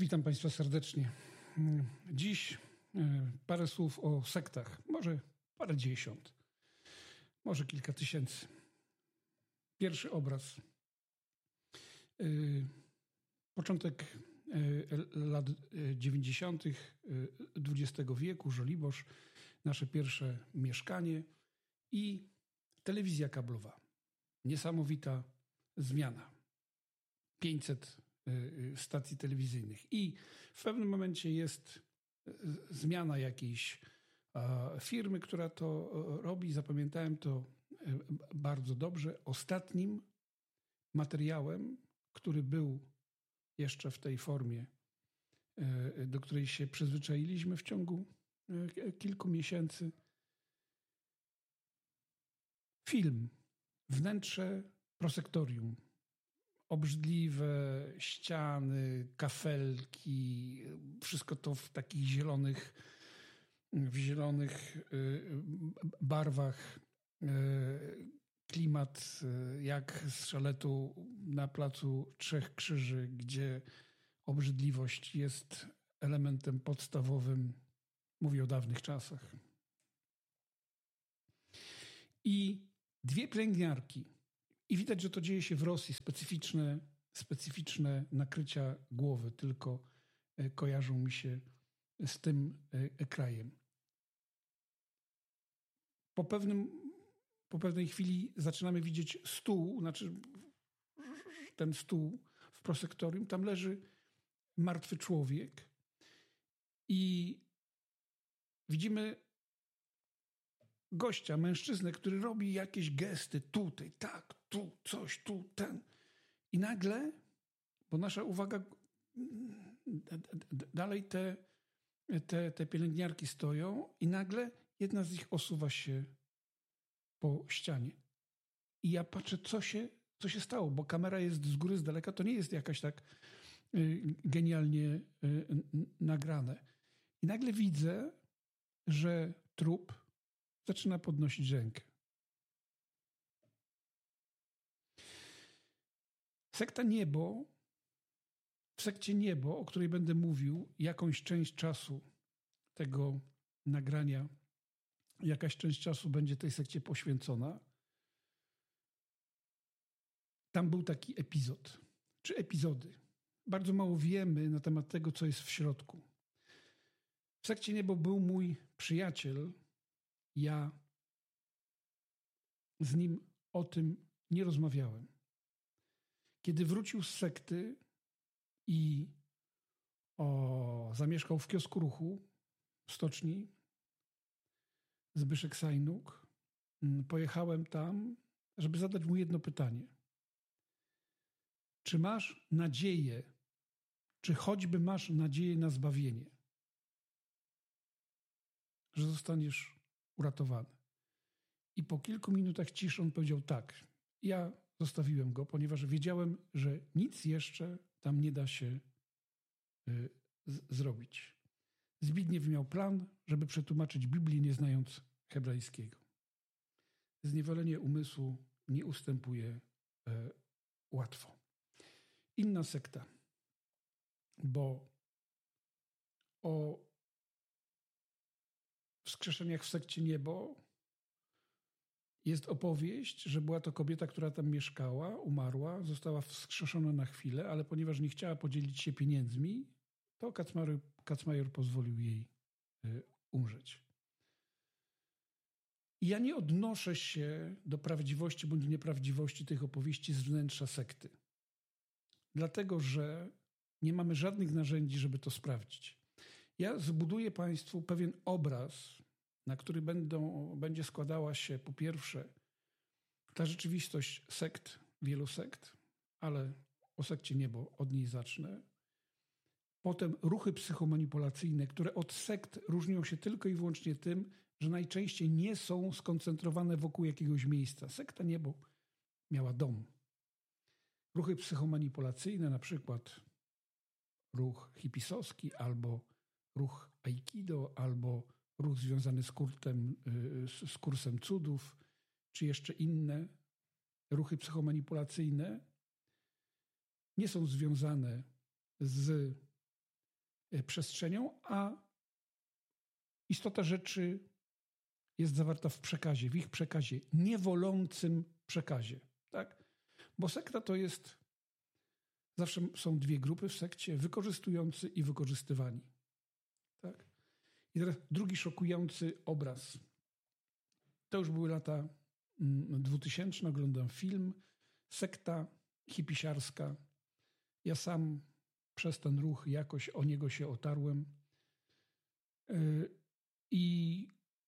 Witam Państwa serdecznie. Dziś parę słów o sektach, może parędziesiąt, może kilka tysięcy. Pierwszy obraz. Początek lat 90. XX wieku, Żoliborz, nasze pierwsze mieszkanie i telewizja kablowa. Niesamowita zmiana. 500 stacji telewizyjnych i w pewnym momencie jest zmiana jakiejś firmy, która to robi. Zapamiętałem to bardzo dobrze. Ostatnim materiałem, który był jeszcze w tej formie, do której się przyzwyczailiśmy w ciągu kilku miesięcy. Film Wnętrze prosektorium. Obrzydliwe ściany, kafelki, wszystko to w takich zielonych barwach. Klimat jak z szaletu na Placu Trzech Krzyży, gdzie obrzydliwość jest elementem podstawowym. Mówię o dawnych czasach. I dwie pielęgniarki. I widać, że to dzieje się w Rosji. Specyficzne nakrycia głowy tylko kojarzą mi się z tym krajem. Po pewnej chwili zaczynamy widzieć stół, znaczy ten stół w prosektorium. Tam leży martwy człowiek i widzimy gościa, mężczyznę, który robi jakieś gesty tutaj, tak, tu, coś, tu, ten. I nagle, bo nasza uwaga, dalej te pielęgniarki stoją i nagle jedna z nich osuwa się po ścianie. I ja patrzę, co się stało, bo kamera jest z góry, z daleka, to nie jest jakaś tak genialnie nagrane. I nagle widzę, że trup zaczyna podnosić rękę. W sekcie Niebo, o której będę mówił, jakąś część czasu tego nagrania, jakaś część czasu będzie tej sekcie poświęcona. Tam był taki epizod, czy epizody. Bardzo mało wiemy na temat tego, co jest w środku. W sekcie Niebo był mój przyjaciel. Ja z nim o tym nie rozmawiałem. Kiedy wrócił z sekty i zamieszkał w kiosku Ruchu w stoczni, Zbyszek Sajnuk, pojechałem tam, żeby zadać mu jedno pytanie. Czy masz nadzieję, czy choćby masz nadzieję na zbawienie, że zostaniesz uratowany? I po kilku minutach ciszy on powiedział tak. Ja zostawiłem go, ponieważ wiedziałem, że nic jeszcze tam nie da się zrobić. Zbigniew miał plan, żeby przetłumaczyć Biblię, nie znając hebrajskiego. Zniewolenie umysłu nie ustępuje łatwo. Inna sekta, bo o wskrzeszeniach w sekcie Niebo jest opowieść, że była to kobieta, która tam mieszkała, umarła, została wskrzeszona na chwilę, ale ponieważ nie chciała podzielić się pieniędzmi, to Kacmajor pozwolił jej umrzeć. I ja nie odnoszę się do prawdziwości bądź nieprawdziwości tych opowieści z wnętrza sekty. Dlatego, że nie mamy żadnych narzędzi, żeby to sprawdzić. Ja zbuduję Państwu pewien obraz, na który będzie składała się po pierwsze ta rzeczywistość sekt, wielu sekt, ale o sekcie Niebo od niej zacznę. Potem ruchy psychomanipulacyjne, które od sekt różnią się tylko i wyłącznie tym, że najczęściej nie są skoncentrowane wokół jakiegoś miejsca. Sekta Niebo miała dom. Ruchy psychomanipulacyjne, na przykład ruch hipisowski, albo ruch aikido, albo ruch związany z kursem cudów, czy jeszcze inne ruchy psychomanipulacyjne nie są związane z przestrzenią, a istota rzeczy jest zawarta w przekazie, w ich przekazie, niewolącym przekazie. Tak? Bo sekta to jest, zawsze są dwie grupy w sekcie, wykorzystujący i wykorzystywani. Tak? I teraz drugi szokujący obraz. To już były lata 2000, oglądam film, sekta hipisiarska. Ja sam przez ten ruch jakoś o niego się otarłem. I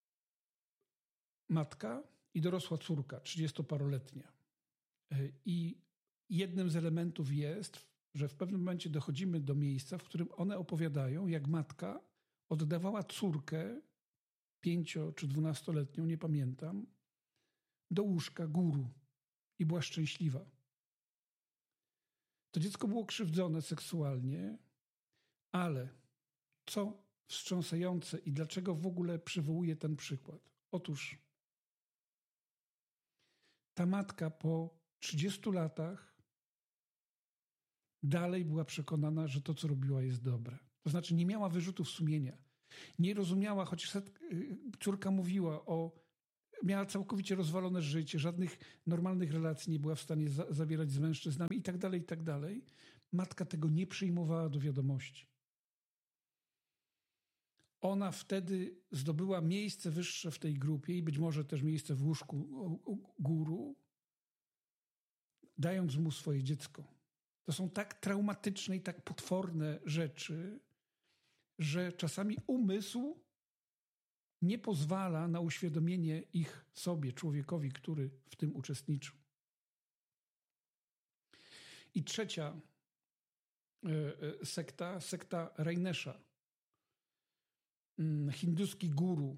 matka i dorosła córka, 30-paroletnia. I jednym z elementów jest, że w pewnym momencie dochodzimy do miejsca, w którym one opowiadają, jak matka oddawała córkę 5- czy 12-letnią, nie pamiętam, do łóżka guru i była szczęśliwa. To dziecko było krzywdzone seksualnie, ale co wstrząsające i dlaczego w ogóle przywołuję ten przykład? Otóż ta matka po 30 latach dalej była przekonana, że to, co robiła, jest dobre. To znaczy nie miała wyrzutów sumienia. Nie rozumiała, choć córka mówiła miała całkowicie rozwalone życie, żadnych normalnych relacji nie była w stanie zawierać z mężczyznami i tak dalej. Matka tego nie przyjmowała do wiadomości. Ona wtedy zdobyła miejsce wyższe w tej grupie i być może też miejsce w łóżku guru, dając mu swoje dziecko. To są tak traumatyczne i tak potworne rzeczy, że czasami umysł nie pozwala na uświadomienie ich sobie, człowiekowi, który w tym uczestniczył. I trzecia sekta Rajnesha, hinduski guru,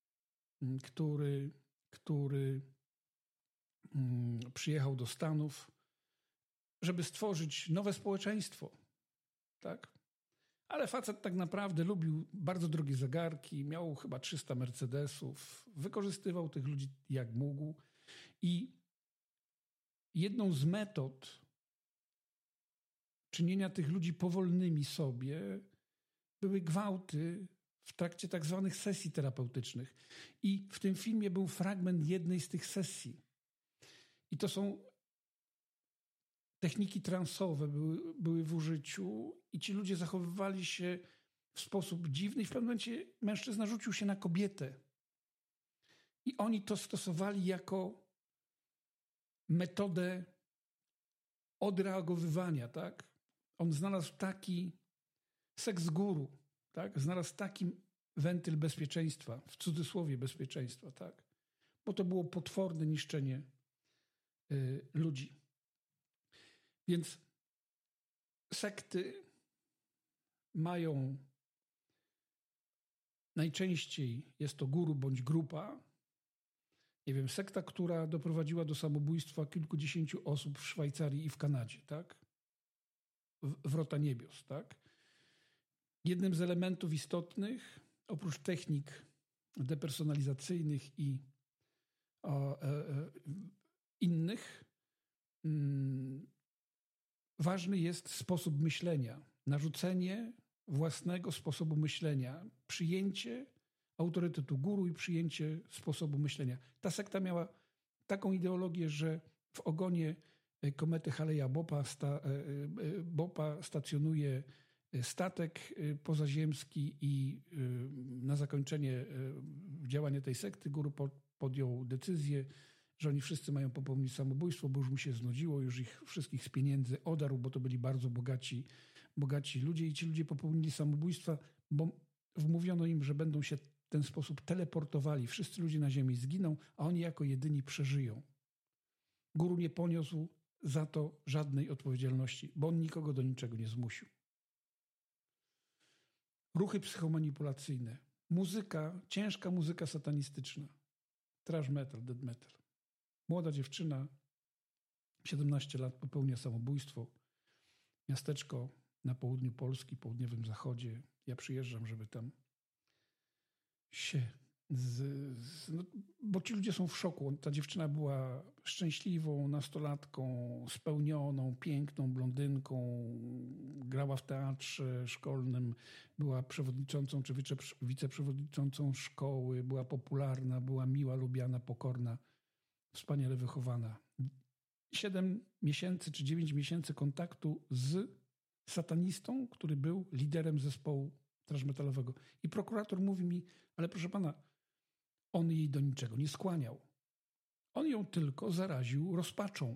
który przyjechał do Stanów, żeby stworzyć nowe społeczeństwo. Tak? Ale facet tak naprawdę lubił bardzo drogie zegarki, miał chyba 300 Mercedesów, wykorzystywał tych ludzi jak mógł i jedną z metod czynienia tych ludzi powolnymi sobie były gwałty w trakcie tak zwanych sesji terapeutycznych. I w tym filmie był fragment jednej z tych sesji. I to są techniki transowe były w użyciu i ci ludzie zachowywali się w sposób dziwny i w pewnym momencie mężczyzna rzucił się na kobietę. I oni to stosowali jako metodę odreagowywania, tak? On znalazł taki seks guru, tak? Znalazł taki wentyl bezpieczeństwa, w cudzysłowie bezpieczeństwa, tak? Bo to było potworne niszczenie ludzi. Więc sekty mają, najczęściej jest to guru bądź grupa, nie wiem, sekta, która doprowadziła do samobójstwa kilkudziesięciu osób w Szwajcarii i w Kanadzie, tak? Wrota niebios, tak? Jednym z elementów istotnych, oprócz technik depersonalizacyjnych i innych, ważny jest sposób myślenia, narzucenie własnego sposobu myślenia, przyjęcie autorytetu guru i przyjęcie sposobu myślenia. Ta sekta miała taką ideologię, że w ogonie komety Haleja-Bopa stacjonuje statek pozaziemski i na zakończenie działania tej sekty guru podjął decyzję, że oni wszyscy mają popełnić samobójstwo, bo już mu się znudziło, już ich wszystkich z pieniędzy odarł, bo to byli bardzo bogaci ludzie i ci ludzie popełnili samobójstwa, bo wmówiono im, że będą się w ten sposób teleportowali. Wszyscy ludzie na ziemi zginą, a oni jako jedyni przeżyją. Guru nie poniósł za to żadnej odpowiedzialności, bo on nikogo do niczego nie zmusił. Ruchy psychomanipulacyjne, muzyka, ciężka muzyka satanistyczna, thrash metal, death metal. Młoda dziewczyna, 17 lat, popełnia samobójstwo. Miasteczko na południu Polski, południowym zachodzie. Ja przyjeżdżam, żeby tam się... bo ci ludzie są w szoku. Ta dziewczyna była szczęśliwą nastolatką, spełnioną, piękną blondynką, grała w teatrze szkolnym, była przewodniczącą czy wiceprzewodniczącą szkoły, była popularna, była miła, lubiana, pokorna, wspaniale wychowana. 7 miesięcy czy 9 miesięcy kontaktu z satanistą, który był liderem zespołu thrash metalowego. I prokurator mówi mi, ale proszę pana, on jej do niczego nie skłaniał. On ją tylko zaraził rozpaczą.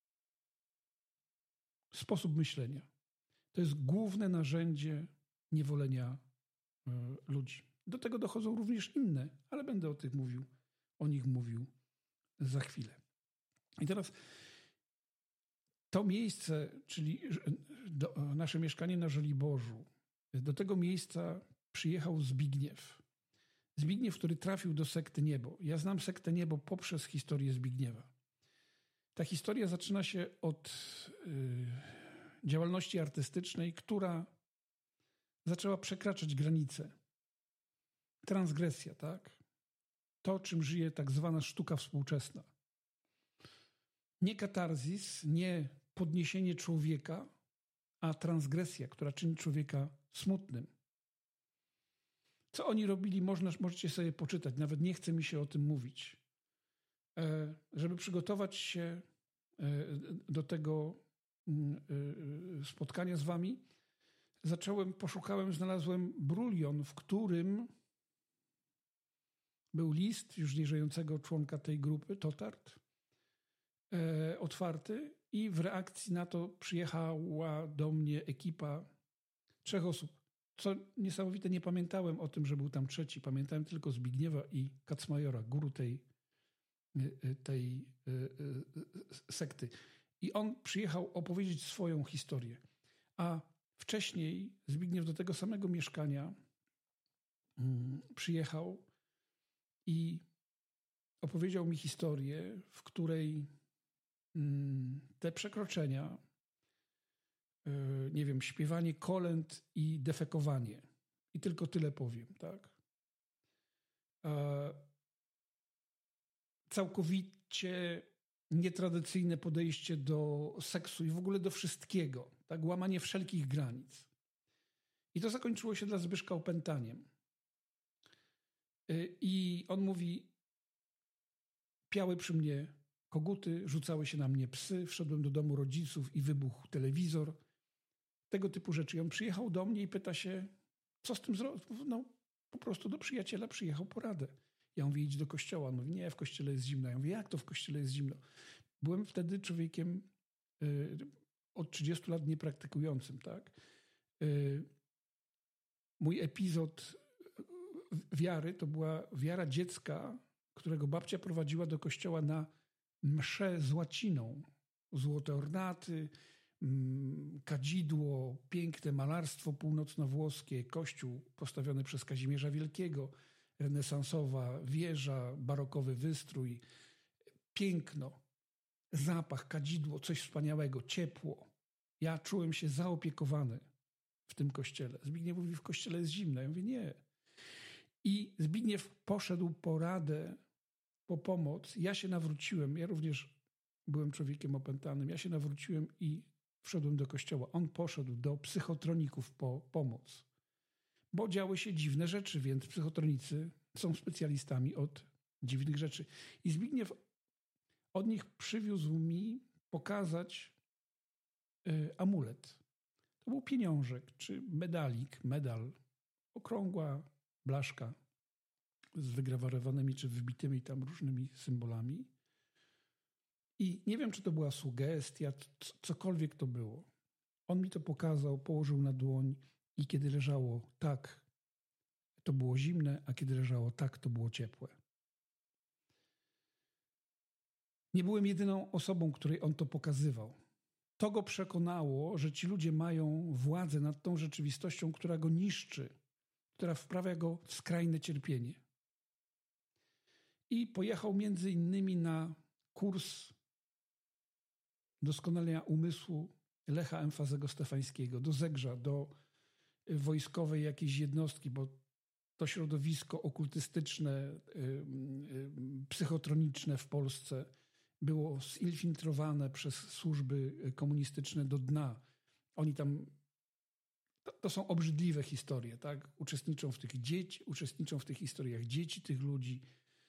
Sposób myślenia. To jest główne narzędzie niewolenia ludzi. Do tego dochodzą również inne, ale będę o nich mówił za chwilę. I teraz to miejsce, czyli nasze mieszkanie na Żoliborzu, do tego miejsca przyjechał Zbigniew. Zbigniew, który trafił do sekty Niebo. Ja znam sektę Niebo poprzez historię Zbigniewa. Ta historia zaczyna się od działalności artystycznej, która zaczęła przekraczać granice. Transgresja, tak? To, czym żyje tak zwana sztuka współczesna. Nie katarzis, nie podniesienie człowieka, a transgresja, która czyni człowieka smutnym. Co oni robili, możecie sobie poczytać. Nawet nie chce mi się o tym mówić. Żeby przygotować się do tego spotkania z wami, znalazłem brulion, w którym był list już nieżyjącego członka tej grupy, Totard, otwarty, i w reakcji na to przyjechała do mnie ekipa 3 osób. Co niesamowite, nie pamiętałem o tym, że był tam trzeci. Pamiętałem tylko Zbigniewa i Kacmajora, guru tej sekty. I on przyjechał opowiedzieć swoją historię. A wcześniej Zbigniew do tego samego mieszkania przyjechał i opowiedział mi historię, w której te przekroczenia, nie wiem, śpiewanie kolęd i defekowanie. I tylko tyle powiem, tak? Całkowicie nietradycyjne podejście do seksu i w ogóle do wszystkiego, tak? Łamanie wszelkich granic. I to zakończyło się dla Zbyszka opętaniem. I on mówi, piały przy mnie koguty, rzucały się na mnie psy, wszedłem do domu rodziców i wybuchł telewizor. Tego typu rzeczy. I on przyjechał do mnie i pyta się, co z tym zrobić? No, po prostu do przyjaciela przyjechał po radę. Ja mówię, idź do kościoła. On mówi, nie, w kościele jest zimno. Ja mówię, jak to w kościele jest zimno? Byłem wtedy człowiekiem od 30 lat niepraktykującym, tak? Mój epizod wiary to była wiara dziecka, którego babcia prowadziła do kościoła na mszę z łaciną. Złote ornaty, kadzidło, piękne malarstwo północnowłoskie, kościół postawiony przez Kazimierza Wielkiego, renesansowa wieża, barokowy wystrój, piękno, zapach, kadzidło, coś wspaniałego, ciepło. Ja czułem się zaopiekowany w tym kościele. Zbigniew mówi, w kościele jest zimno. Ja mówię, nie. I Zbigniew poszedł po radę, po pomoc. Ja się nawróciłem. Ja również byłem człowiekiem opętanym. Ja się nawróciłem i wszedłem do kościoła. On poszedł do psychotroników po pomoc. Bo działy się dziwne rzeczy, więc psychotronicy są specjalistami od dziwnych rzeczy. I Zbigniew od nich przywiózł mi pokazać amulet. To był pieniążek, czy medal, okrągła blaszka z wygrawerowanymi czy wybitymi tam różnymi symbolami. I nie wiem, czy to była sugestia, cokolwiek to było. On mi to pokazał, położył na dłoń i kiedy leżało tak, to było zimne, a kiedy leżało tak, to było ciepłe. Nie byłem jedyną osobą, której on to pokazywał. To go przekonało, że ci ludzie mają władzę nad tą rzeczywistością, która go niszczy, która wprawia go w skrajne cierpienie. I pojechał między innymi na kurs doskonalenia umysłu Lecha Emfazego Stefańskiego, do Zegrza, do wojskowej jakiejś jednostki, bo to środowisko okultystyczne, psychotroniczne w Polsce było zinfiltrowane przez służby komunistyczne do dna. Oni tam To są obrzydliwe historie, tak? Uczestniczą w tych historiach dzieci tych ludzi.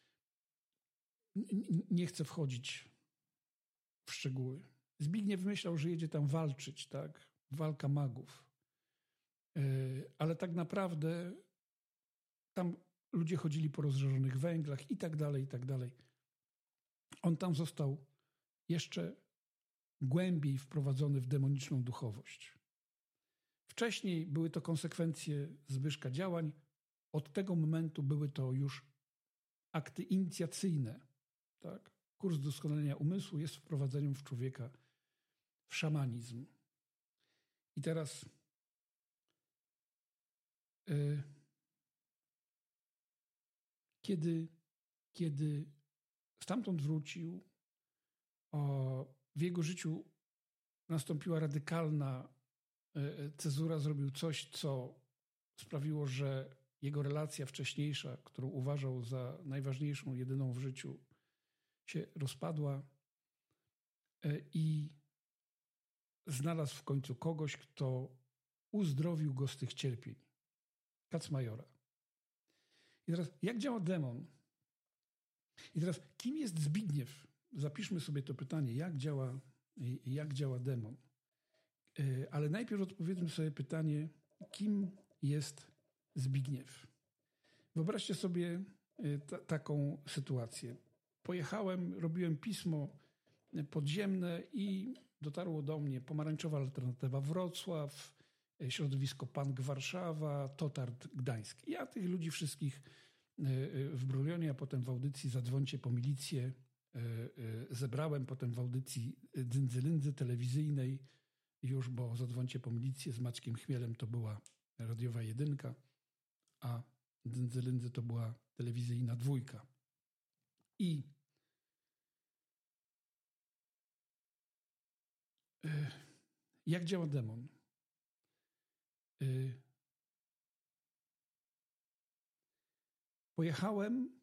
Nie chcę wchodzić w szczegóły. Zbigniew myślał, że jedzie tam walczyć, tak? Walka magów. Ale tak naprawdę tam ludzie chodzili po rozżarzonych węglach i tak dalej, i tak dalej. On tam został jeszcze głębiej wprowadzony w demoniczną duchowość. Wcześniej były to konsekwencje Zbyszka działań. Od tego momentu były to już akty inicjacyjne. Tak? Kurs doskonalenia umysłu jest wprowadzeniem w człowieka w szamanizm. I teraz kiedy stamtąd wrócił, w jego życiu nastąpiła radykalna cezura, zrobił coś, co sprawiło, że jego relacja wcześniejsza, którą uważał za najważniejszą, jedyną w życiu, się rozpadła i znalazł w końcu kogoś, kto uzdrowił go z tych cierpień. Kacmajora. I teraz, jak działa demon? I teraz, kim jest Zbigniew? Zapiszmy sobie to pytanie, jak działa demon? Ale najpierw odpowiedzmy sobie pytanie, kim jest Zbigniew? Wyobraźcie sobie taką sytuację. Pojechałem, robiłem pismo podziemne i dotarło do mnie Pomarańczowa Alternatywa Wrocław, środowisko Punk Warszawa, Totart Gdańsk. Ja tych ludzi wszystkich w Brulionie, a potem w audycji Zadzwońcie po milicję zebrałem, potem w audycji Dzyndzy telewizyjnej już, bo Zadzwońcie po milicję z Maćkiem Chmielem to była radiowa 1, a Dzyndzy to była telewizyjna 2. I jak działa demon? Pojechałem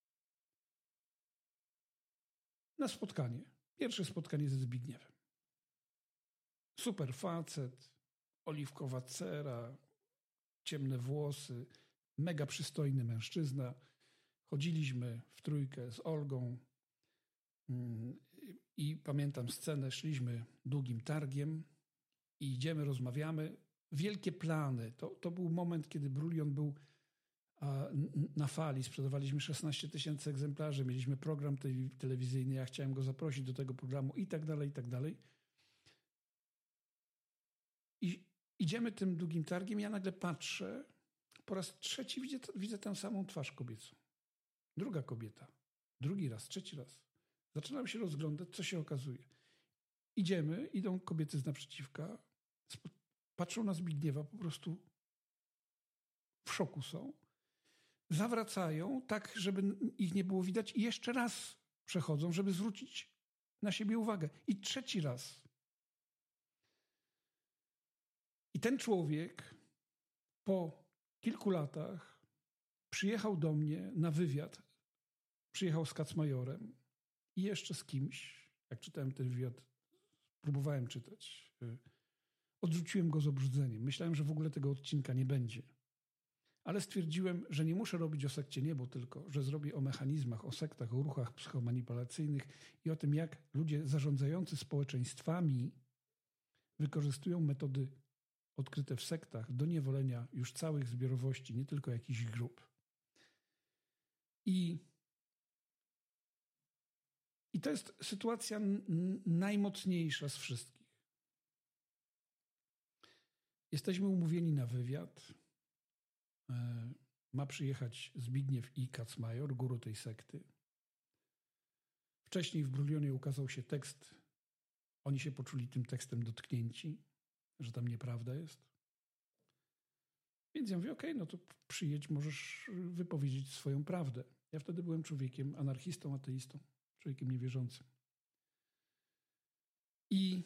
na spotkanie. Pierwsze spotkanie ze Zbigniewem. Super facet, oliwkowa cera, ciemne włosy, mega przystojny mężczyzna. Chodziliśmy w trójkę z Olgą i pamiętam scenę, szliśmy długim targiem i idziemy, rozmawiamy. Wielkie plany. To był moment, kiedy Brulion był na fali. Sprzedawaliśmy 16 000 egzemplarzy, mieliśmy program telewizyjny, ja chciałem go zaprosić do tego programu i tak dalej, i tak dalej. I idziemy tym długim targiem, ja nagle patrzę, po raz trzeci widzę tę samą twarz kobiecą. Druga kobieta. Drugi raz, trzeci raz. Zaczynam się rozglądać, co się okazuje. Idą kobiety z naprzeciwka, patrzą na Zbigniewa, po prostu w szoku są. Zawracają tak, żeby ich nie było widać i jeszcze raz przechodzą, żeby zwrócić na siebie uwagę. I trzeci raz. I ten człowiek po kilku latach przyjechał do mnie na wywiad. Przyjechał z Kacmajorem i jeszcze z kimś. Jak czytałem ten wywiad, próbowałem czytać. Odrzuciłem go z obrzydzeniem. Myślałem, że w ogóle tego odcinka nie będzie. Ale stwierdziłem, że nie muszę robić o sekcie niebo tylko, że zrobię o mechanizmach, o sektach, o ruchach psychomanipulacyjnych i o tym, jak ludzie zarządzający społeczeństwami wykorzystują metody odkryte w sektach do niewolenia już całych zbiorowości, nie tylko jakichś grup. I to jest sytuacja najmocniejsza z wszystkich. Jesteśmy umówieni na wywiad. Ma przyjechać Zbigniew i Kacmajor, guru tej sekty. Wcześniej w Brulionie ukazał się tekst. Oni się poczuli tym tekstem dotknięci, że tam nieprawda jest. Więc ja mówię, okej, no to przyjedź, możesz wypowiedzieć swoją prawdę. Ja wtedy byłem człowiekiem anarchistą, ateistą, człowiekiem niewierzącym. I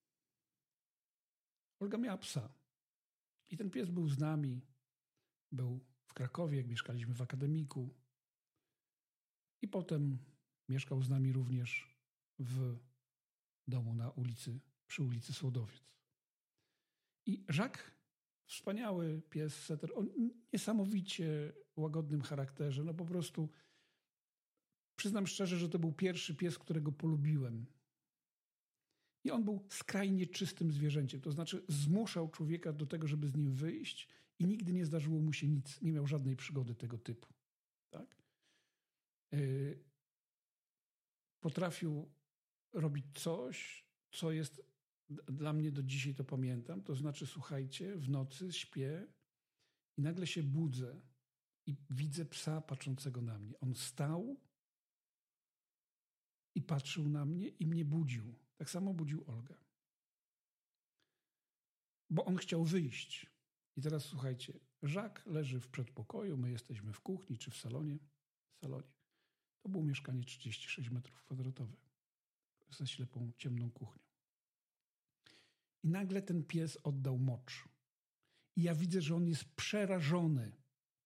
Olga miała psa. I ten pies był z nami. Był w Krakowie, jak mieszkaliśmy w akademiku. I potem mieszkał z nami również w domu przy ulicy Słodowiec. I Jacques Wspaniały pies setter, o niesamowicie łagodnym charakterze. No po prostu przyznam szczerze, że to był pierwszy pies, którego polubiłem. I on był skrajnie czystym zwierzęciem. To znaczy zmuszał człowieka do tego, żeby z nim wyjść i nigdy nie zdarzyło mu się nic. Nie miał żadnej przygody tego typu. Tak? Potrafił robić coś, co jest dla mnie do dzisiaj, to pamiętam. To znaczy, słuchajcie, w nocy śpię i nagle się budzę i widzę psa patrzącego na mnie. On stał i patrzył na mnie i mnie budził. Tak samo budził Olgę. Bo on chciał wyjść. I teraz słuchajcie, Jacques leży w przedpokoju, my jesteśmy w kuchni czy w salonie. To było mieszkanie 36 metrów kwadratowych ze ślepą, ciemną kuchnią. I nagle ten pies oddał mocz. I ja widzę, że on jest przerażony.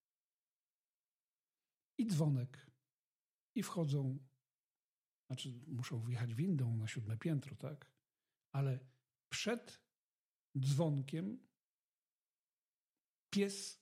I dzwonek. I wchodzą, znaczy muszą wjechać windą na 7. piętro, tak? Ale przed dzwonkiem pies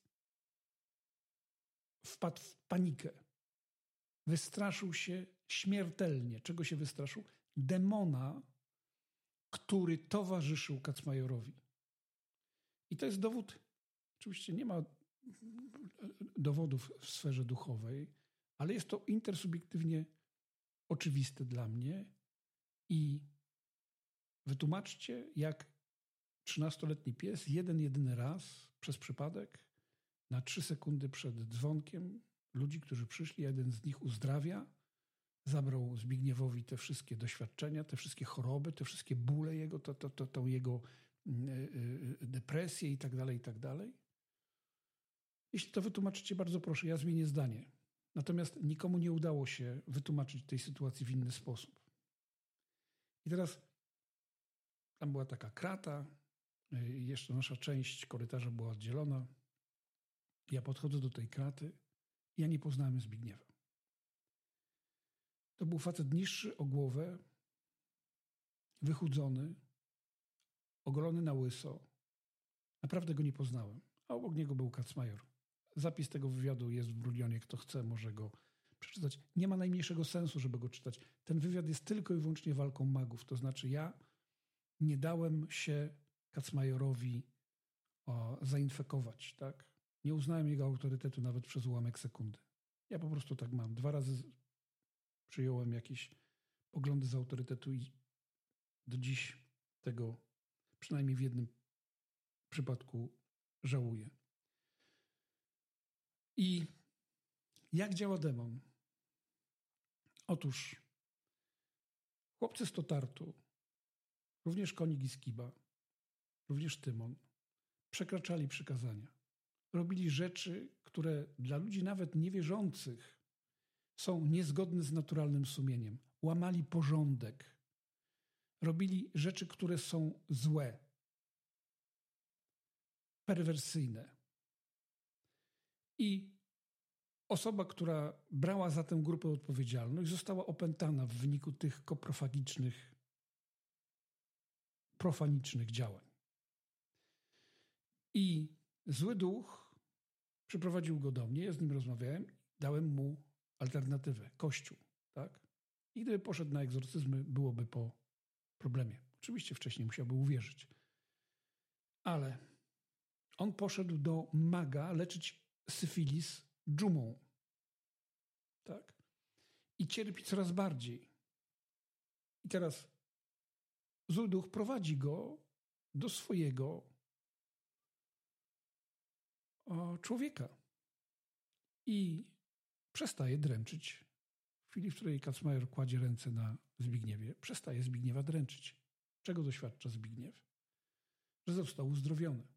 wpadł w panikę. Wystraszył się śmiertelnie. Czego się wystraszył? Demona, który towarzyszył Kacmajorowi. I to jest dowód, oczywiście nie ma dowodów w sferze duchowej, ale jest to intersubiektywnie oczywiste dla mnie i wytłumaczcie, jak 13-letni pies jedyny raz przez przypadek na 3 sekundy przed dzwonkiem ludzi, którzy przyszli, jeden z nich uzdrawia, zabrał Zbigniewowi te wszystkie doświadczenia, te wszystkie choroby, te wszystkie bóle jego, tą jego depresję i tak dalej. Jeśli to wytłumaczycie, bardzo proszę, ja zmienię zdanie. Natomiast nikomu nie udało się wytłumaczyć tej sytuacji w inny sposób. I teraz tam była taka krata, jeszcze nasza część korytarza była oddzielona. Ja podchodzę do tej kraty i ja nie poznałem Zbigniewa. To był facet niższy o głowę, wychudzony, ogolony na łyso. Naprawdę go nie poznałem. A obok niego był Kacmajor. Zapis tego wywiadu jest w Brulionie. Kto chce, może go przeczytać. Nie ma najmniejszego sensu, żeby go czytać. Ten wywiad jest tylko i wyłącznie walką magów. To znaczy ja nie dałem się Kacmajorowi zainfekować. Tak? Nie uznałem jego autorytetu nawet przez ułamek sekundy. Ja po prostu tak mam. 2 razy przyjąłem jakieś poglądy z autorytetu i do dziś tego przynajmniej w jednym przypadku żałuję. I jak działa demon? Otóż chłopcy z Totartu, również Konik i Skiba, również Tymon, przekraczali przykazania. Robili rzeczy, które dla ludzi nawet niewierzących są niezgodne z naturalnym sumieniem. Łamali porządek. Robili rzeczy, które są złe, perwersyjne. I osoba, która brała za tę grupę odpowiedzialność, została opętana w wyniku tych koprofagicznych, profanicznych działań. I zły duch przyprowadził go do mnie, ja z nim rozmawiałem, dałem mu alternatywę, Kościół. Tak? I gdyby poszedł na egzorcyzmy, byłoby po problemie. Oczywiście wcześniej musiałby uwierzyć. Ale on poszedł do maga leczyć syfilis dżumą. Tak? I cierpi coraz bardziej. I teraz zły duch prowadzi go do swojego człowieka. I przestaje dręczyć. W chwili, w której Kacmajor kładzie ręce na Zbigniewie, przestaje Zbigniewa dręczyć. Czego doświadcza Zbigniew? Że został uzdrowiony.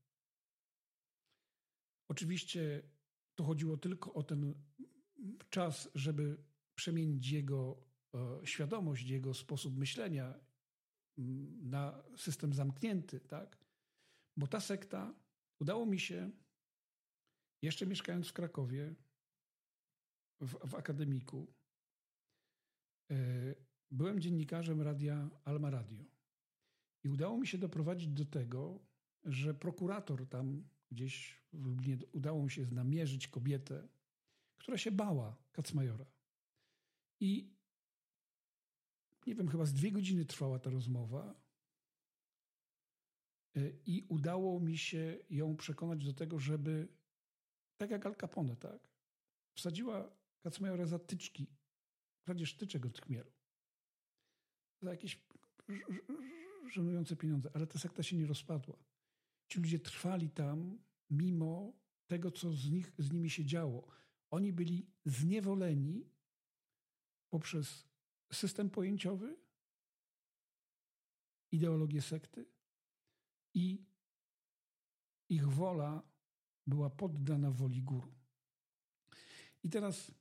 Oczywiście to chodziło tylko o ten czas, żeby przemienić jego świadomość, jego sposób myślenia na system zamknięty, tak? Bo ta sekta, udało mi się, jeszcze mieszkając w Krakowie, w akademiku, byłem dziennikarzem radia Alma Radio. I udało mi się doprowadzić do tego, że prokurator tam gdzieś w Lublinie udało mi się namierzyć kobietę, która się bała Kacmajora. I nie wiem, chyba z 2 godziny trwała ta rozmowa i udało mi się ją przekonać do tego, żeby, tak jak Al Capone, tak, wsadziła Kacmajora za tyczki, kradzież tyczek od chmielu. Za jakieś żenujące pieniądze. Ale ta sekta się nie rozpadła. Ci ludzie trwali tam mimo tego, co z nimi się działo. Oni byli zniewoleni poprzez system pojęciowy, ideologię sekty i ich wola była poddana woli guru. I teraz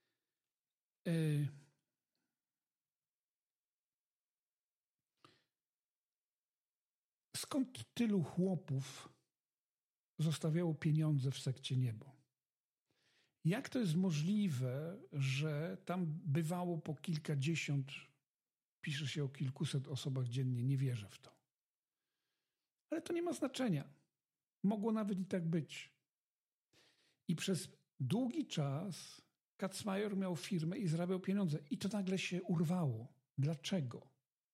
skąd tylu chłopów zostawiało pieniądze w sekcie Niebo? Jak to jest możliwe, że tam bywało po kilkadziesiąt, pisze się o kilkuset osobach dziennie, nie wierzę w to. Ale to nie ma znaczenia. Mogło nawet i tak być. I przez długi czas Kacmajor miał firmę i zarabiał pieniądze. I to nagle się urwało. Dlaczego?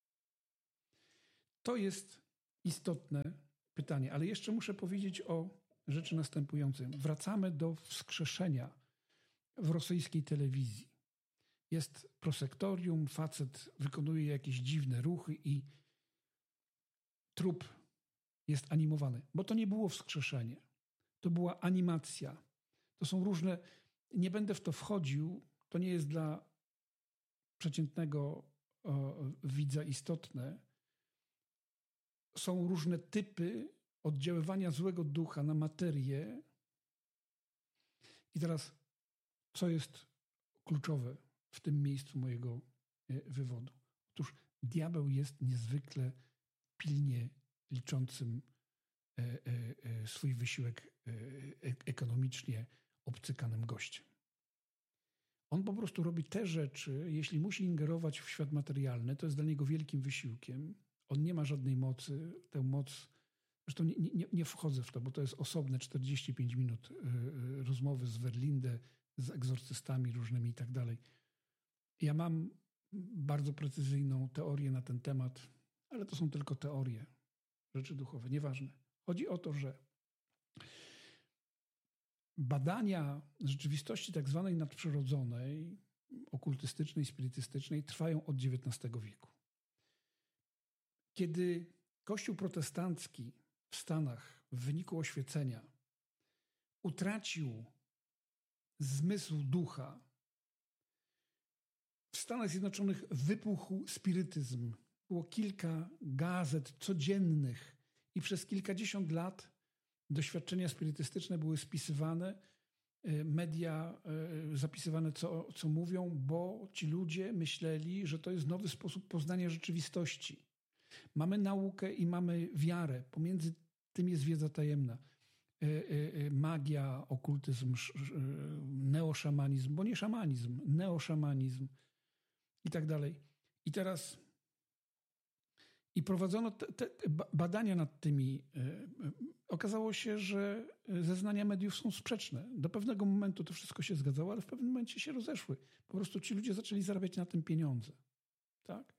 To jest istotne pytanie. Ale jeszcze muszę powiedzieć o rzeczy następującej. Wracamy do wskrzeszenia w rosyjskiej telewizji. Jest prosektorium, facet wykonuje jakieś dziwne ruchy i trup jest animowany. Bo to nie było wskrzeszenie. To była animacja. To są różne... Nie będę w to wchodził. To nie jest dla przeciętnego widza istotne. Są różne typy oddziaływania złego ducha na materię. I teraz, co jest kluczowe w tym miejscu mojego wywodu? Otóż diabeł jest niezwykle pilnie liczącym swój wysiłek ekonomicznie obcykanym gościem. On po prostu robi te rzeczy, jeśli musi ingerować w świat materialny, to jest dla niego wielkim wysiłkiem. On nie ma żadnej mocy. Tę moc, zresztą nie wchodzę w to, bo to jest osobne 45 minut rozmowy z Werlindę, z egzorcystami różnymi i tak dalej. Ja mam bardzo precyzyjną teorię na ten temat, ale to są tylko teorie, rzeczy duchowe, nieważne. Chodzi o to, że badania rzeczywistości tak zwanej nadprzyrodzonej, okultystycznej, spirytystycznej trwają od XIX wieku. Kiedy Kościół protestancki w Stanach w wyniku oświecenia utracił zmysł ducha, w Stanach Zjednoczonych wybuchł spirytyzm. Było kilka gazet codziennych i przez kilkadziesiąt lat doświadczenia spirytystyczne były spisywane, media zapisywane, co mówią, bo ci ludzie myśleli, że to jest nowy sposób poznania rzeczywistości. Mamy naukę i mamy wiarę. Pomiędzy tym jest wiedza tajemna. Magia, okultyzm, neoszamanizm, bo nie szamanizm, neoszamanizm i tak dalej. I teraz prowadzono te badania nad tymi. Okazało się, że zeznania mediów są sprzeczne. Do pewnego momentu to wszystko się zgadzało, ale w pewnym momencie się rozeszły. Po prostu ci ludzie zaczęli zarabiać na tym pieniądze. Tak?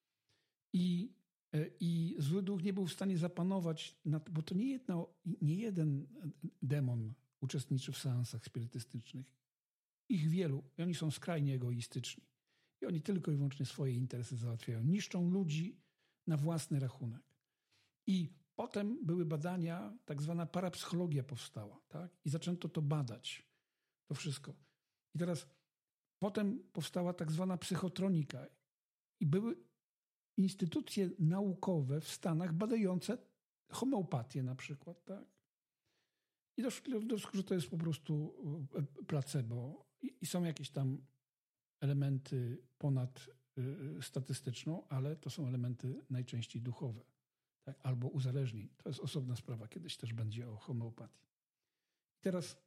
I zły duch nie był w stanie zapanować, bo to nie jeden demon uczestniczy w seansach spirytystycznych. Ich wielu. I oni są skrajnie egoistyczni. I oni tylko i wyłącznie swoje interesy załatwiają. Niszczą ludzi na własny rachunek. I potem były badania, tak zwana parapsychologia powstała. Tak? I zaczęto to badać. To wszystko. I teraz potem powstała tak zwana psychotronika. I były instytucje naukowe w Stanach badające homeopatię na przykład, tak? I doszli do wniosku, że to jest po prostu placebo i są jakieś tam elementy ponad statystyczną, ale to są elementy najczęściej duchowe, tak? Albo uzależnień. To jest osobna sprawa, kiedyś też będzie o homeopatii. Teraz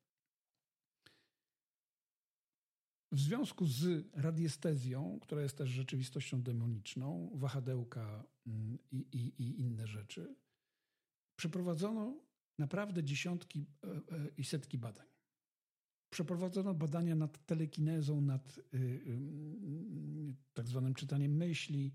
w związku z radiestezją, która jest też rzeczywistością demoniczną, wahadełka i inne rzeczy, przeprowadzono naprawdę dziesiątki i setki badań. Przeprowadzono badania nad telekinezą, nad tak zwanym czytaniem myśli,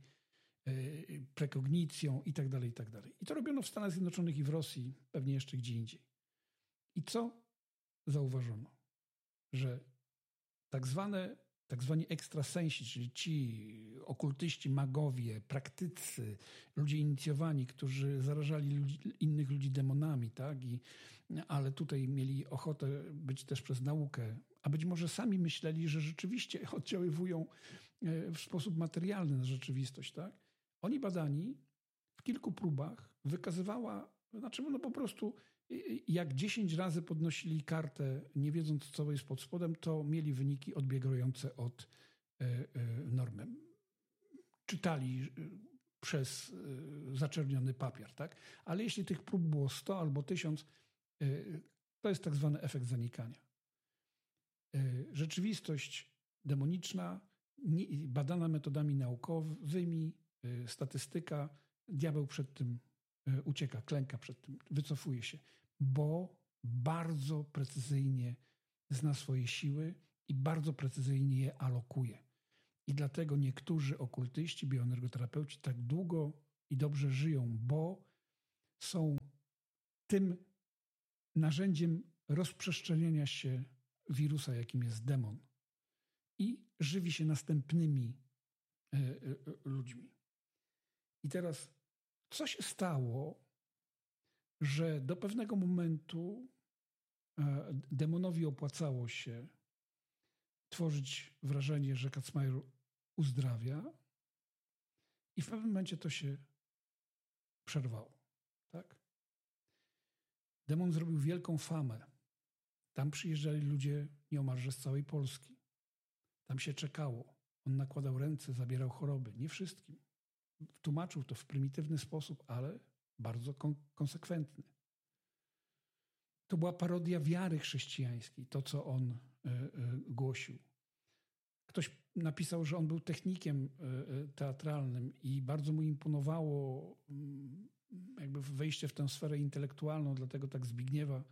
prekognicją itd., itd. I to robiono w Stanach Zjednoczonych i w Rosji, pewnie jeszcze gdzie indziej. I co zauważono? Że tak zwani ekstrasensi, czyli ci okultyści, magowie, praktycy, ludzie inicjowani, którzy zarażali innych ludzi demonami, tak? Ale tutaj mieli ochotę być też przez naukę, a być może sami myśleli, że rzeczywiście oddziaływują w sposób materialny na rzeczywistość, tak? Oni badani w kilku próbach wykazywała, po prostu jak 10 razy podnosili kartę, nie wiedząc, co jest pod spodem, to mieli wyniki odbiegające od normy. Czytali przez zaczerniony papier, tak? Ale jeśli tych prób było 100 albo 1000, to jest tak zwany efekt zanikania. Rzeczywistość demoniczna, badana metodami naukowymi, statystyka, diabeł przed tym ucieka, klęka przed tym, wycofuje się, bo bardzo precyzyjnie zna swoje siły i bardzo precyzyjnie je alokuje. I dlatego niektórzy okultyści, bioenergoterapeuci tak długo i dobrze żyją, bo są tym narzędziem rozprzestrzeniania się wirusa, jakim jest demon. I żywi się następnymi ludźmi. I teraz, co się stało, że do pewnego momentu demonowi opłacało się tworzyć wrażenie, że Kacmajor uzdrawia, i w pewnym momencie to się przerwało. Tak? Demon zrobił wielką famę. Tam przyjeżdżali ludzie nieomalże z całej Polski. Tam się czekało. On nakładał ręce, zabierał choroby. Nie wszystkim. Tłumaczył to w prymitywny sposób, ale bardzo konsekwentny. To była parodia wiary chrześcijańskiej, to co on głosił. Ktoś napisał, że on był technikiem teatralnym i bardzo mu imponowało jakby wejście w tę sferę intelektualną, dlatego tak Zbigniewa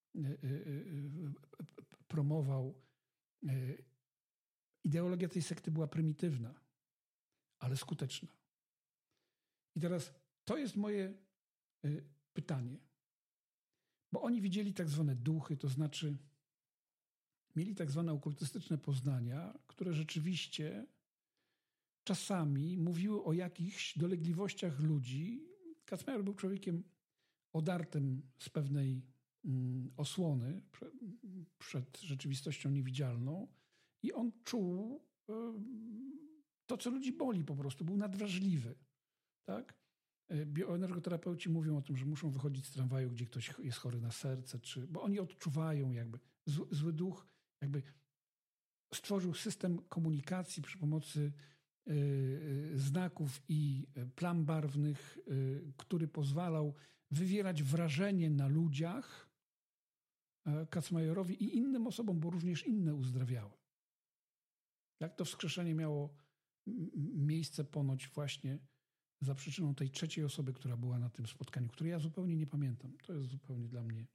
promował. Ideologia tej sekty była prymitywna, ale skuteczna. I teraz to jest moje pytanie. Bo oni widzieli tak zwane duchy, to znaczy mieli tak zwane okultystyczne poznania, które rzeczywiście czasami mówiły o jakichś dolegliwościach ludzi. Kacmajor był człowiekiem odartym z pewnej osłony przed rzeczywistością niewidzialną i on czuł to, co ludzi boli po prostu. Był nadwrażliwy. Tak? Bioenergoterapeuci mówią o tym, że muszą wychodzić z tramwaju, gdzie ktoś jest chory na serce, bo oni odczuwają jakby. Zły duch jakby stworzył system komunikacji przy pomocy znaków i plam barwnych, który pozwalał wywierać wrażenie na ludziach Kacmajorowi i innym osobom, bo również inne uzdrawiały. Jak to wskrzeszenie miało miejsce ponoć właśnie za przyczyną tej trzeciej osoby, która była na tym spotkaniu, której ja zupełnie nie pamiętam. To jest zupełnie dla mnie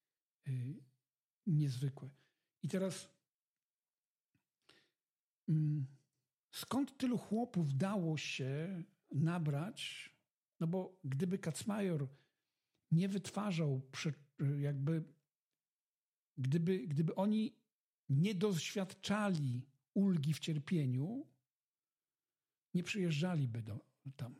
niezwykłe. I teraz skąd tylu chłopów dało się nabrać? No bo gdyby Kacmajor nie wytwarzał, gdyby oni nie doświadczali ulgi w cierpieniu, nie przyjeżdżaliby tam.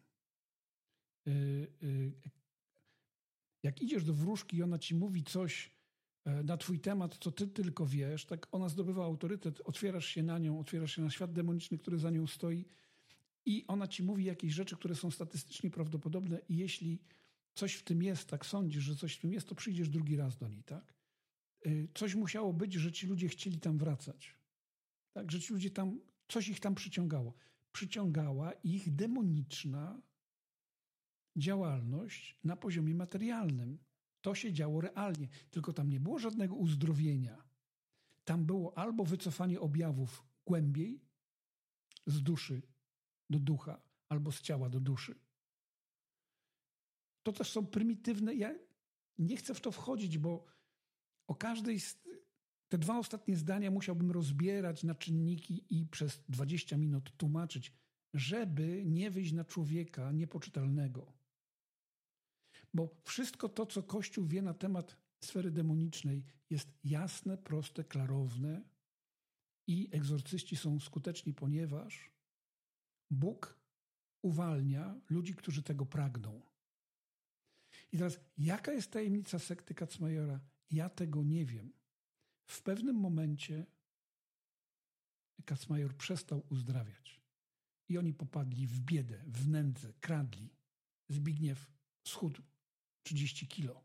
Jak idziesz do wróżki i ona ci mówi coś na twój temat, co ty tylko wiesz, tak ona zdobywa autorytet, otwierasz się na nią, otwierasz się na świat demoniczny, który za nią stoi i ona ci mówi jakieś rzeczy, które są statystycznie prawdopodobne i jeśli coś w tym jest, tak sądzisz, że coś w tym jest, to przyjdziesz drugi raz do niej, tak? Coś musiało być, że ci ludzie chcieli tam wracać. Tak? Że ci ludzie tam, coś ich tam przyciągało. Przyciągała ich demoniczna działalność na poziomie materialnym. To się działo realnie, tylko tam nie było żadnego uzdrowienia. Tam było albo wycofanie objawów głębiej, z duszy do ducha, albo z ciała do duszy. To też są prymitywne. Ja nie chcę w to wchodzić, bo o każdej te 2 ostatnie zdania musiałbym rozbierać na czynniki i przez 20 minut tłumaczyć, żeby nie wyjść na człowieka niepoczytalnego. Bo wszystko to, co Kościół wie na temat sfery demonicznej, jest jasne, proste, klarowne i egzorcyści są skuteczni, ponieważ Bóg uwalnia ludzi, którzy tego pragną. I teraz, jaka jest tajemnica sekty Kacmajora? Ja tego nie wiem. W pewnym momencie Kacmajor przestał uzdrawiać. I oni popadli w biedę, w nędzę, kradli. Zbigniew schudł 30 kilo.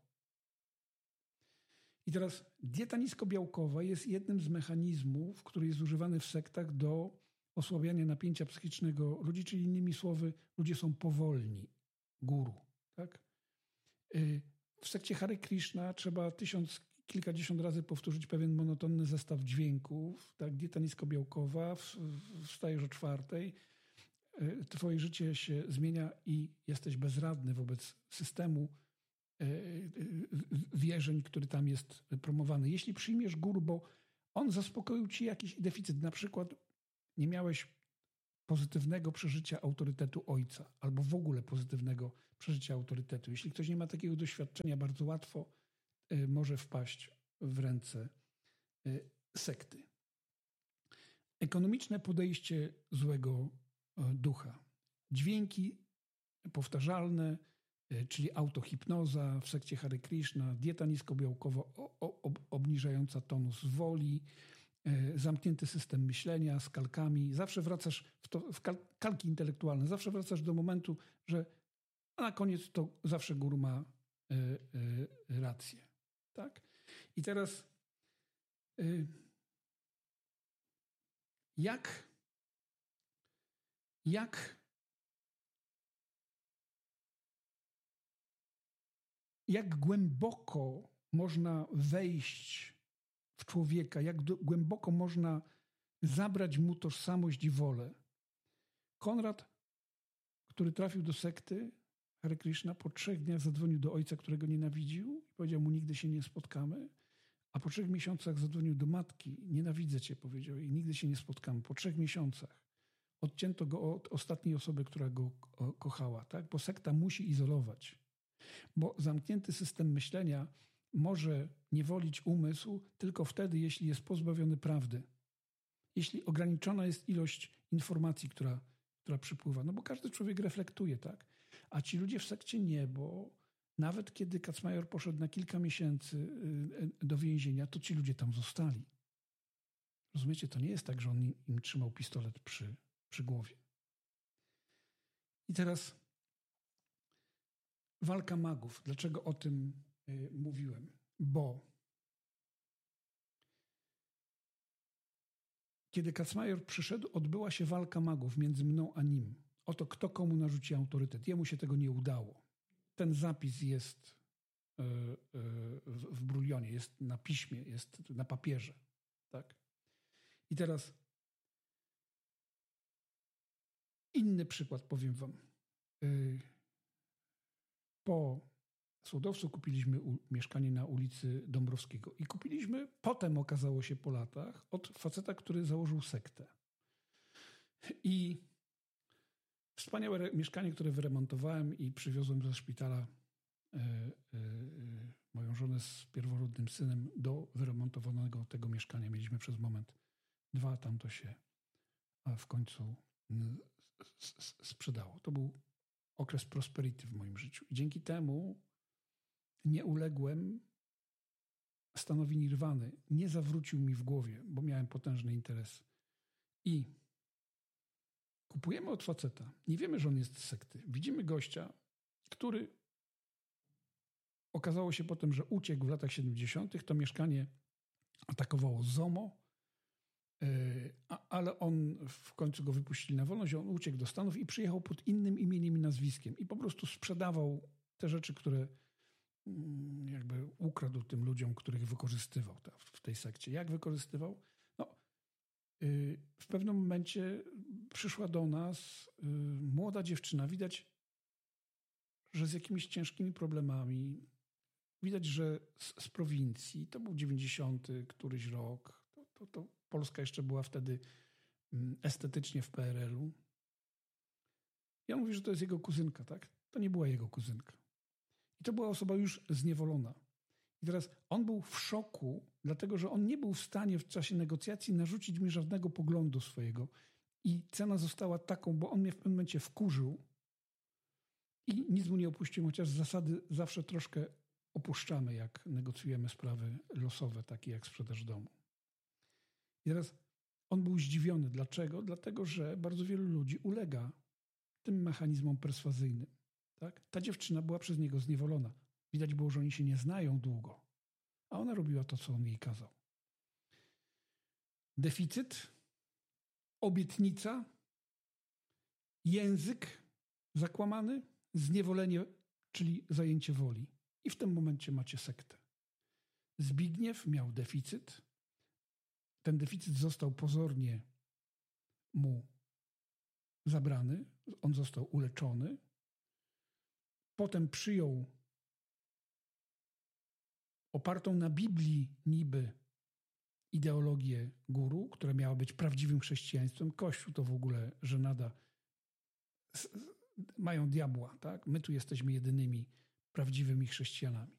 I teraz dieta niskobiałkowa jest jednym z mechanizmów, który jest używany w sektach do osłabiania napięcia psychicznego ludzi, czyli innymi słowy, ludzie są powolni. Guru, tak? W sekcie Hare Krishna trzeba kilkadziesiąt razy powtórzyć pewien monotonny zestaw dźwięków. Tak? Dieta niskobiałkowa, wstajesz o 4:00, twoje życie się zmienia i jesteś bezradny wobec systemu wierzeń, który tam jest promowany. Jeśli przyjmiesz guru, bo on zaspokoił ci jakiś deficyt, na przykład nie miałeś pozytywnego przeżycia autorytetu ojca albo w ogóle pozytywnego przeżycia autorytetu. Jeśli ktoś nie ma takiego doświadczenia, bardzo łatwo może wpaść w ręce sekty. Ekonomiczne podejście złego ducha. Dźwięki powtarzalne, czyli autohipnoza w sekcie Hare Krishna, dieta niskobiałkowa obniżająca tonus woli, zamknięty system myślenia z kalkami. Zawsze wracasz w kalki intelektualne. Zawsze wracasz do momentu, że na koniec to zawsze guru ma rację. Tak? I teraz jak głęboko można wejść w człowieka, jak głęboko można zabrać mu tożsamość i wolę. Konrad, który trafił do sekty Hare Krishna, po 3 dniach zadzwonił do ojca, którego nienawidził i powiedział mu, nigdy się nie spotkamy. A po 3 miesiącach zadzwonił do matki, nienawidzę cię, powiedział, i nigdy się nie spotkamy. Po 3 miesiącach odcięto go od ostatniej osoby, która go kochała, tak? Bo sekta musi izolować. Bo zamknięty system myślenia może niewolić umysł tylko wtedy, jeśli jest pozbawiony prawdy. Jeśli ograniczona jest ilość informacji, która przypływa. No bo każdy człowiek reflektuje, tak? A ci ludzie w sekcie nie, bo nawet kiedy Kacmajor poszedł na kilka miesięcy do więzienia, to ci ludzie tam zostali. Rozumiecie? To nie jest tak, że on im trzymał pistolet przy głowie. I teraz walka magów. Dlaczego o tym mówiłem? Bo kiedy Kacmajor przyszedł, odbyła się walka magów między mną a nim. Oto kto komu narzuci autorytet. Jemu się tego nie udało. Ten zapis jest w brulionie, jest na piśmie, jest na papierze. Tak? I teraz inny przykład powiem wam. Po Słodowcu kupiliśmy mieszkanie na ulicy Dąbrowskiego i kupiliśmy, potem okazało się po latach, od faceta, który założył sektę. I wspaniałe mieszkanie, które wyremontowałem i przywiozłem ze szpitala moją żonę z pierworodnym synem do wyremontowanego tego mieszkania. Mieliśmy przez moment 2, tam to się w końcu sprzedało. To był okres prosperity w moim życiu. I dzięki temu nie uległem stanowi nirwany. Nie zawrócił mi w głowie, bo miałem potężny interes. I kupujemy od faceta. Nie wiemy, że on jest z sekty. Widzimy gościa, który okazało się potem, że uciekł w latach 70. To mieszkanie atakowało ZOMO, ale on w końcu go wypuścili na wolność. On uciekł do Stanów i przyjechał pod innym imieniem i nazwiskiem. I po prostu sprzedawał te rzeczy, które jakby ukradł tym ludziom, których wykorzystywał w tej sekcie. Jak wykorzystywał? No, w pewnym momencie przyszła do nas młoda dziewczyna. Widać, że z jakimiś ciężkimi problemami. widać, że z prowincji, to był 90 któryś rok, to Polska jeszcze była wtedy estetycznie w PRL-u. I on mówi, że to jest jego kuzynka, tak? To nie była jego kuzynka. I to była osoba już zniewolona. I teraz on był w szoku, dlatego że on nie był w stanie w czasie negocjacji narzucić mi żadnego poglądu swojego. I cena została taką, bo on mnie w pewnym momencie wkurzył i nic mu nie opuściłem, chociaż z zasady zawsze troszkę opuszczamy, jak negocjujemy sprawy losowe, takie jak sprzedaż domu. I teraz on był zdziwiony. Dlaczego? Dlatego, że bardzo wielu ludzi ulega tym mechanizmom perswazyjnym. Tak? Ta dziewczyna była przez niego zniewolona. Widać było, że oni się nie znają długo, a ona robiła to, co on jej kazał. Deficyt, obietnica, język zakłamany, zniewolenie, czyli zajęcie woli. I w tym momencie macie sektę. Zbigniew miał deficyt. Ten deficyt został pozornie mu zabrany. On został uleczony. Potem przyjął opartą na Biblii niby ideologię guru, która miała być prawdziwym chrześcijaństwem. Kościół to w ogóle żenada. Mają diabła, tak? My tu jesteśmy jedynymi prawdziwymi chrześcijanami.